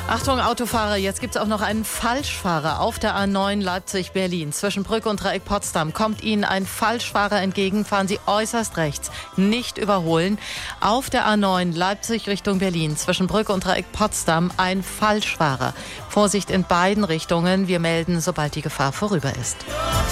Achtung, Autofahrer, jetzt gibt es auch noch einen Falschfahrer auf der A9 Leipzig-Berlin. Zwischen Brück und Dreieck Potsdam kommt Ihnen ein Falschfahrer entgegen. Fahren Sie äußerst rechts, nicht überholen. Auf der A9 Leipzig Richtung Berlin, zwischen Brück und Dreieck Potsdam, ein Falschfahrer. Vorsicht in beiden Richtungen. Wir melden, sobald die Gefahr vorüber ist.